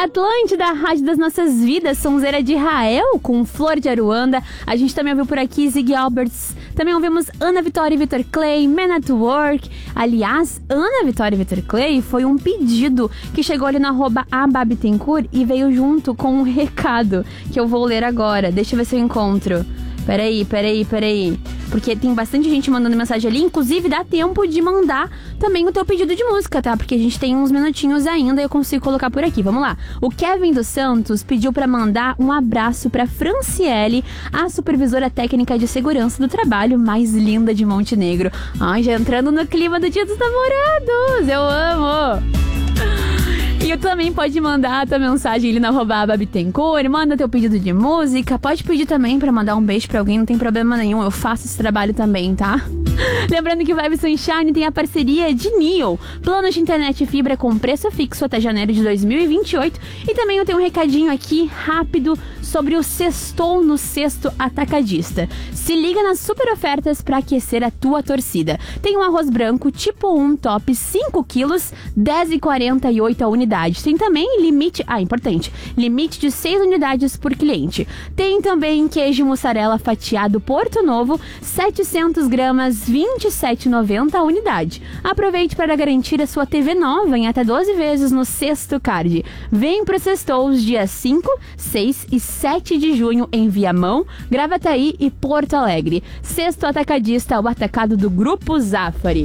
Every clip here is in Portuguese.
Atlântida, a rádio das nossas vidas, sonzeira de Israel, com Flor de Aruanda. A gente também ouviu por aqui Ziggy Alberts. Também ouvimos Ana Vitória e Vitor Clay, Man at Work. Aliás, Ana Vitória e Vitor Clay foi um pedido que chegou ali no @ababitencourt e veio junto com um recado que eu vou ler agora. Deixa eu ver se eu encontro. Peraí. Porque tem bastante gente mandando mensagem ali. Inclusive, dá tempo de mandar também o teu pedido de música, tá? Porque a gente tem uns minutinhos ainda e eu consigo colocar por aqui. Vamos lá. O Kevin dos Santos pediu pra mandar um abraço pra Franciele, a supervisora técnica de segurança do trabalho mais linda de Montenegro. Ai, já entrando no clima do Dia dos Namorados. Eu amo! E também pode mandar a tua mensagem ali na @ababitencourt, manda teu pedido de música, pode pedir também pra mandar um beijo pra alguém, não tem problema nenhum, eu faço esse trabalho também, tá? Lembrando que Vibe Sunshine tem a parceria de Neo, planos de internet e fibra com preço fixo até janeiro de 2028. E também eu tenho um recadinho aqui rápido sobre o Sextou no Cesto Atacadista. Se liga nas super ofertas pra aquecer a tua torcida. Tem um arroz branco tipo 1 top 5 quilos, 10,48 a unidade. Tem também limite de 6 unidades por cliente. Tem também queijo mussarela fatiado Porto Novo, 700 gramas, 27,90 a unidade. Aproveite para garantir a sua TV nova em até 12 vezes no Sexto Card. Vem pro Sextou os dias 5, 6 e 7 de junho em Viamão, Gravataí e Porto Alegre. Sexto Atacadista, o atacado do Grupo Zafari.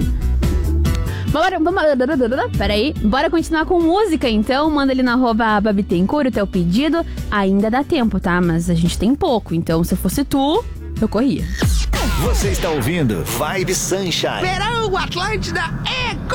Bora continuar com música então. Manda ali na @ababitencourt o teu pedido. Ainda dá tempo, tá? Mas a gente tem pouco, então se fosse tu, eu corria. Você está ouvindo Vibe Sunshine. Verão Atlântida é